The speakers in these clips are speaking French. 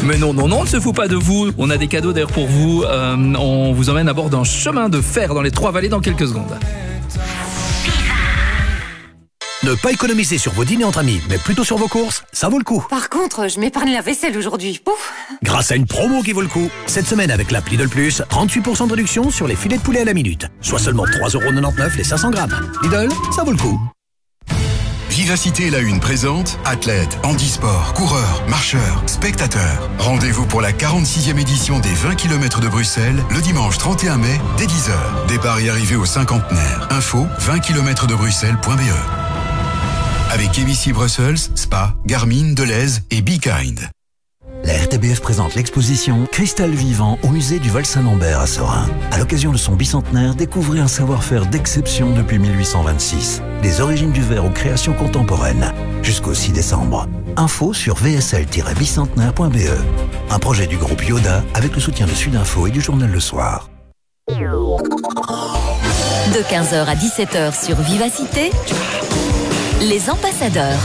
Mais non, on ne se fout pas de vous. On a des cadeaux d'ailleurs pour vous. On vous emmène à bord d'un chemin de fer dans les Trois-Vallées dans quelques secondes. Ne pas économiser sur vos dîners entre amis, mais plutôt sur vos courses, ça vaut le coup. Par contre, je m'épargne la vaisselle aujourd'hui. Pouf. Grâce à une promo qui vaut le coup. Cette semaine avec l'app Lidl Plus, 38% de réduction sur les filets de poulet à la minute. Soit seulement 3,99€ les 500 grammes. Lidl, ça vaut le coup. Vivacité la Une présente athlètes, handisport, coureurs, marcheurs, spectateurs. Rendez-vous pour la 46e édition des 20 km de Bruxelles le dimanche 31 mai dès 10h. Départ et arrivée au cinquantenaire. Info 20km-de-Bruxelles.be. Avec ABC Brussels, Spa, Garmin, Deleuze et Be Kind. La RTBF présente l'exposition Cristal vivant au musée du Val-Saint-Lambert à Sorin. À l'occasion de son bicentenaire, découvrez un savoir-faire d'exception depuis 1826. Des origines du verre aux créations contemporaines. Jusqu'au 6 décembre. Info sur vsl-bicentenaire.be. Un projet du groupe Yoda avec le soutien de Sudinfo et du journal Le Soir. De 15h à 17h sur Vivacité, les ambassadeurs.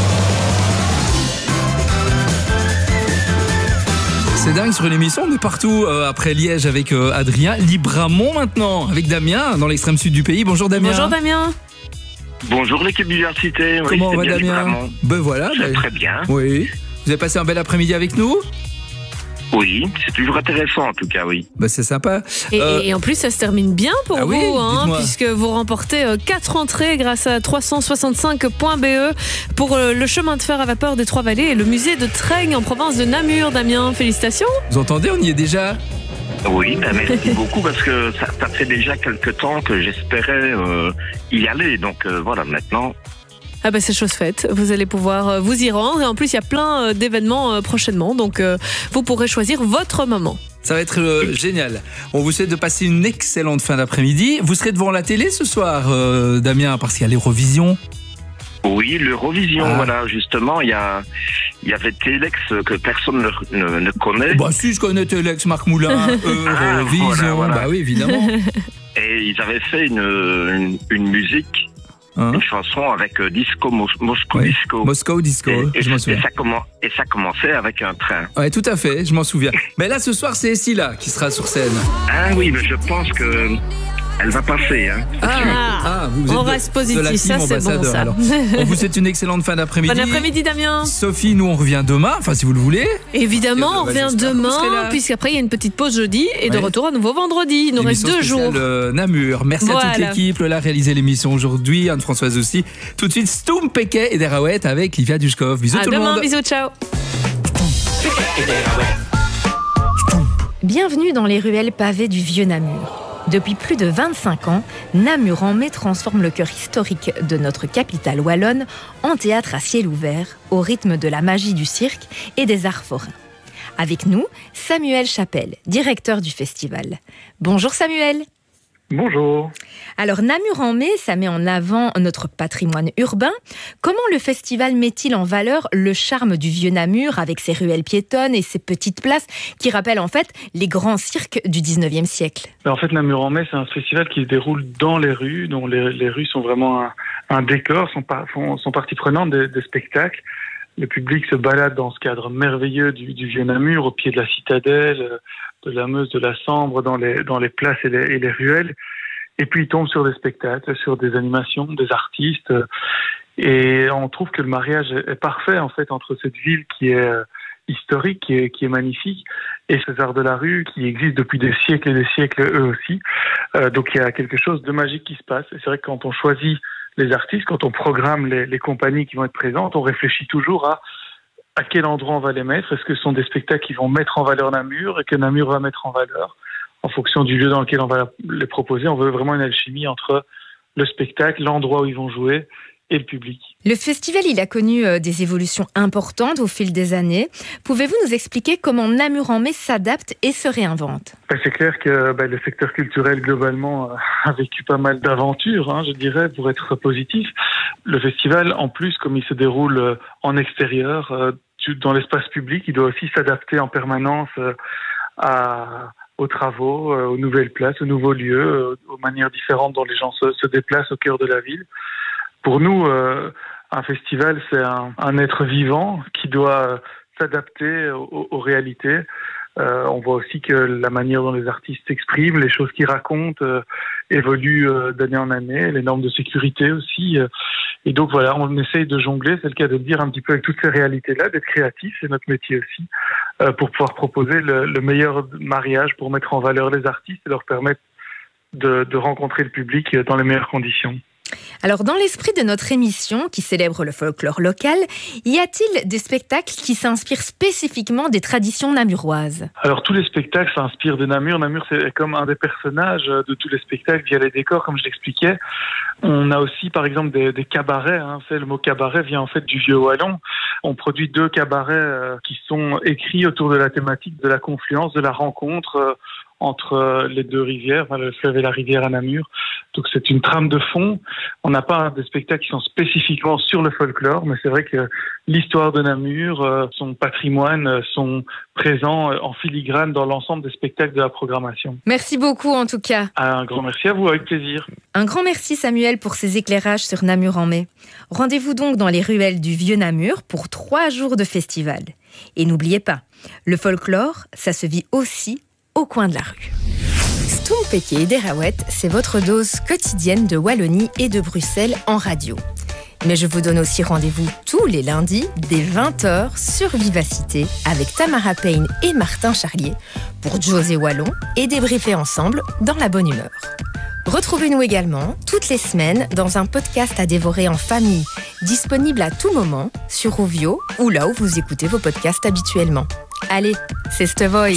C'est dingue sur une émission, on est partout après Liège avec Adrien. Libramont maintenant avec Damien dans l'extrême sud du pays. Bonjour Damien. Bonjour Damien. Bonjour l'équipe Vivacité. Oui, comment va Damien? Ben voilà. Très bien. Oui. Vous avez passé un bel après-midi avec nous? Oui, c'est toujours intéressant en tout cas, oui. Bah c'est sympa. Et en plus, ça se termine bien pour vous, oui, puisque vous remportez 4 entrées grâce à 365.be pour le chemin de fer à vapeur des Trois-Vallées et le musée de Traigne en province de Namur. Damien, félicitations. Vous entendez, on y est déjà. Oui, merci beaucoup parce que ça fait déjà quelques temps que j'espérais y aller. Donc voilà, maintenant... Ah bah c'est chose faite, vous allez pouvoir vous y rendre et en plus il y a plein d'événements prochainement, donc vous pourrez choisir votre moment. Ça va être génial. On vous souhaite de passer une excellente fin d'après-midi. Vous serez devant la télé ce soir, Damien, parce qu'il y a l'Eurovision. Oui, l'Eurovision, voilà, justement, il y avait Telex que personne ne connaît. Bah si, je connais Telex, Marc Moulin, Eurovision, voilà. Bah oui, évidemment. Et ils avaient fait une musique. Une chanson avec Moscow Disco. Moscow Disco, je m'en souviens. Et ça commençait avec un train. Ouais, tout à fait, je m'en souviens. Mais là, ce soir, c'est Essila qui sera sur scène. Ah oui, mais je pense que elle va passer. Hein. Vous on reste positif, ça c'est bon ça. Alors, on vous souhaite une excellente fin d'après-midi. Bon après-midi Damien. Sophie, nous on revient demain, enfin si vous le voulez. Évidemment, on revient demain, puisqu'après il y a une petite pause jeudi et de retour à nouveau vendredi. Il nous reste 2 jours. Namur. Merci à toute l'équipe, Lola a réalisé l'émission aujourd'hui, Anne-Françoise aussi. Tout de suite, Stoum, Péquet et Derawet avec Livia Dushkov. Bisous tout le monde. Bisous, ciao. Bienvenue dans les ruelles pavées du vieux Namur. Depuis plus de 25 ans, Namur-en-Mai transforme le cœur historique de notre capitale wallonne en théâtre à ciel ouvert, au rythme de la magie du cirque et des arts forains. Avec nous, Samuel Chapelle, directeur du festival. Bonjour Samuel. Bonjour. Alors Namur-en-Mai, ça met en avant notre patrimoine urbain. Comment le festival met-il en valeur le charme du vieux Namur avec ses ruelles piétonnes et ses petites places qui rappellent en fait les grands cirques du 19e siècle? En fait, Namur-en-Mai, c'est un festival qui se déroule dans les rues, dont les rues sont vraiment un décor, sont partie prenante des spectacles. Le public se balade dans ce cadre merveilleux du vieux Namur, au pied de la citadelle, de la Meuse, de la Sambre, dans les places et les ruelles. Et puis il tombe sur des spectacles, sur des animations, des artistes. Et on trouve que le mariage est parfait en fait entre cette ville qui est historique, qui est magnifique, et ces arts de la rue qui existent depuis des siècles et des siècles eux aussi. Donc il y a quelque chose de magique qui se passe. Et c'est vrai que quand on choisit les artistes, quand on programme les compagnies qui vont être présentes, on réfléchit toujours à quel endroit on va les mettre. Est-ce que ce sont des spectacles qui vont mettre en valeur Namur et que Namur va mettre en valeur en fonction du lieu dans lequel on va les proposer? On veut vraiment une alchimie entre le spectacle, l'endroit où ils vont jouer et le public. Le festival, il a connu des évolutions importantes au fil des années. Pouvez-vous nous expliquer comment Namur-en-Mai s'adapte et se réinvente? C'est clair que le secteur culturel, globalement, a vécu pas mal d'aventures, je dirais, pour être positif. Le festival, en plus, comme il se déroule en extérieur, dans l'espace public, il doit aussi s'adapter en permanence aux travaux, aux nouvelles places, aux nouveaux lieux, aux manières différentes dont les gens se déplacent au cœur de la ville. Pour nous, un festival, c'est un être vivant qui doit s'adapter aux réalités. On voit aussi que la manière dont les artistes s'expriment, les choses qu'ils racontent évoluent d'année en année, les normes de sécurité aussi. Et donc voilà, on essaye de jongler, c'est le cas de le dire, un petit peu avec toutes ces réalités-là, d'être créatif, c'est notre métier aussi, pour pouvoir proposer le meilleur mariage pour mettre en valeur les artistes et leur permettre de rencontrer le public dans les meilleures conditions. Alors, dans l'esprit de notre émission, qui célèbre le folklore local, y a-t-il des spectacles qui s'inspirent spécifiquement des traditions namuroises ? Alors, tous les spectacles s'inspirent de Namur. Namur, c'est comme un des personnages de tous les spectacles via les décors, comme je l'expliquais. On a aussi, par exemple, des cabarets. Le mot cabaret vient en fait du vieux wallon. On produit 2 cabarets qui sont écrits autour de la thématique de la confluence, de la rencontre entre les 2 rivières, le fleuve et la rivière à Namur. Donc c'est une trame de fond. On n'a pas des spectacles qui sont spécifiquement sur le folklore, mais c'est vrai que l'histoire de Namur, son patrimoine sont présents en filigrane dans l'ensemble des spectacles de la programmation. Merci beaucoup en tout cas. Un grand merci à vous, avec plaisir. Un grand merci Samuel pour ces éclairages sur Namur en mai. Rendez-vous donc dans les ruelles du Vieux Namur pour 3 jours de festival. Et n'oubliez pas, le folklore, ça se vit aussi au coin de la rue. Stoom Peké et Derawet, c'est votre dose quotidienne de Wallonie et de Bruxelles en radio. Mais je vous donne aussi rendez-vous tous les lundis dès 20h sur Vivacité avec Tamara Payne et Martin Charlier pour José Wallon et débriefer ensemble dans la bonne humeur. Retrouvez-nous également toutes les semaines dans un podcast à dévorer en famille, disponible à tout moment sur Ovio ou là où vous écoutez vos podcasts habituellement. Allez, c'est Stevoy.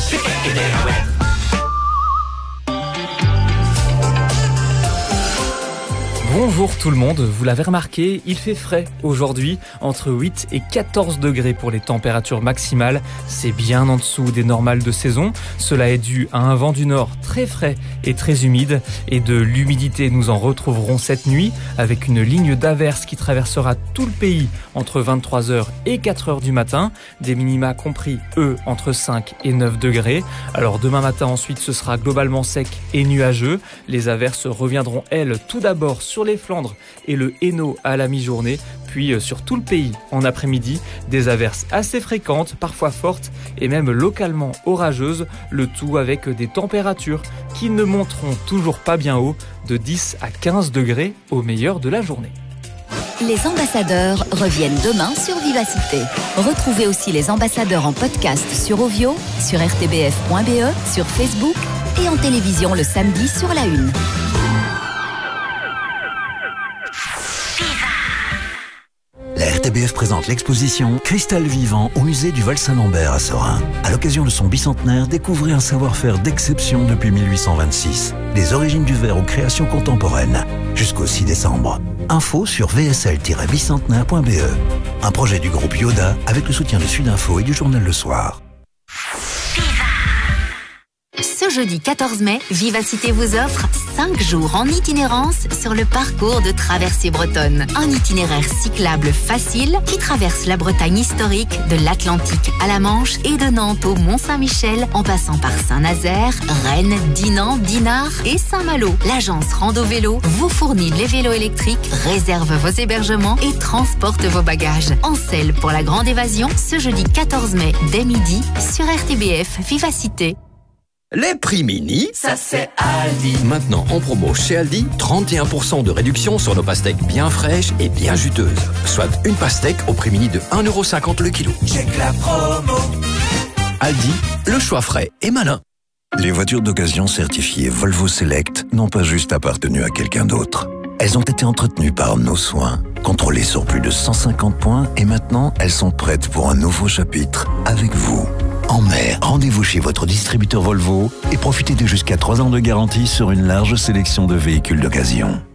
Bonjour tout le monde, vous l'avez remarqué, il fait frais aujourd'hui, entre 8 et 14 degrés pour les températures maximales. C'est bien en dessous des normales de saison. Cela est dû à un vent du nord très frais et très humide. Et de l'humidité, nous en retrouverons cette nuit avec une ligne d'averse qui traversera tout le pays entre 23h et 4h du matin. Des minima compris, eux, entre 5 et 9 degrés. Alors demain matin ensuite, ce sera globalement sec et nuageux. Les averses reviendront, elles, tout d'abord sur les Flandres et le Hainaut à la mi-journée, puis sur tout le pays en après-midi, des averses assez fréquentes, parfois fortes et même localement orageuses, le tout avec des températures qui ne monteront toujours pas bien haut, de 10 à 15 degrés au meilleur de la journée. Les ambassadeurs reviennent demain sur Vivacité. Retrouvez aussi les ambassadeurs en podcast sur Ovio, sur rtbf.be, sur Facebook et en télévision le samedi sur la 1. La RTBF présente l'exposition Cristal vivant au musée du Val-Saint-Lambert à Sorin. À l'occasion de son bicentenaire, découvrez un savoir-faire d'exception depuis 1826. Des origines du verre aux créations contemporaines. Jusqu'au 6 décembre. Info sur vsl-bicentenaire.be. Un projet du groupe Yoda avec le soutien de Sudinfo et du journal Le Soir. Ce jeudi 14 mai, Vivacité vous offre 5 jours en itinérance sur le parcours de traversée bretonne. Un itinéraire cyclable facile qui traverse la Bretagne historique de l'Atlantique à la Manche et de Nantes au Mont-Saint-Michel en passant par Saint-Nazaire, Rennes, Dinan, Dinard et Saint-Malo. L'agence Rando Vélo vous fournit les vélos électriques, réserve vos hébergements et transporte vos bagages. En selle pour la grande évasion ce jeudi 14 mai dès midi sur RTBF Vivacité. Les prix mini, ça c'est Aldi. Maintenant en promo chez Aldi, 31% de réduction sur nos pastèques bien fraîches et bien juteuses. Soit une pastèque au prix mini de 1,50€ le kilo. Check la promo. Aldi, le choix frais et malin. Les voitures d'occasion certifiées Volvo Select n'ont pas juste appartenu à quelqu'un d'autre. Elles ont été entretenues par nos soins, contrôlées sur plus de 150 points et maintenant elles sont prêtes pour un nouveau chapitre avec vous. En mai, rendez-vous chez votre distributeur Volvo et profitez de jusqu'à 3 ans de garantie sur une large sélection de véhicules d'occasion.